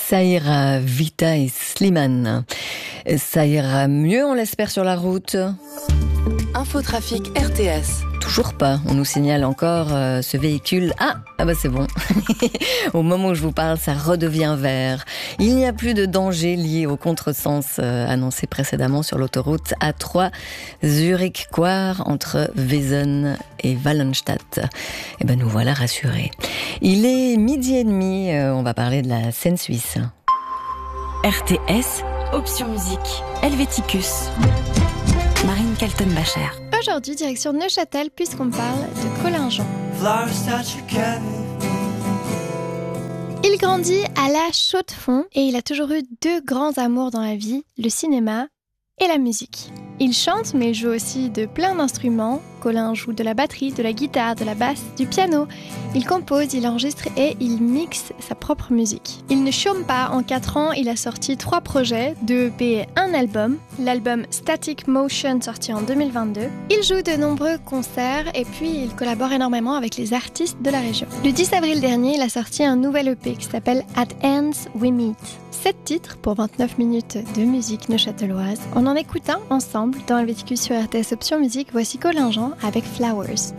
Ça ira, Vita et Slimane. Ça ira mieux, on l'espère, sur la route. Infotrafic RTS. Toujours pas, on nous signale encore ce véhicule. Ah bah c'est bon. Au moment où je vous parle, ça redevient vert. Il n'y a plus de danger lié au contresens annoncé précédemment sur l'autoroute A3 Zurich-Coire entre Wesen et Wallenstadt. Eh ben nous voilà rassurés. Il est 12h30, on va parler de la scène suisse. RTS, option musique, Helvéticus. Marine Kaltenbacher. Aujourd'hui, direction Neuchâtel, puisqu'on parle de Colin Jean. Il grandit à la Chaux-de-Fonds et il a toujours eu deux grands amours dans la vie, le cinéma et la musique. Il chante, mais il joue aussi de plein d'instruments. Colin joue de la batterie, de la guitare, de la basse, du piano. Il compose, il enregistre et il mixe sa propre musique. Il ne chôme pas. En 4 ans, il a sorti 3 projets, 2 EP et 1 album. L'album Static Motion, sorti en 2022. Il joue de nombreux concerts et puis il collabore énormément avec les artistes de la région. Le 10 avril dernier, il a sorti un nouvel EP qui s'appelle At Ends We Meet. 7 titres pour 29 minutes de musique neuchâteloise. On en écoute un ensemble dans Helvéticus sur RTS Option Musique. Voici Colin Jean avec Flowers.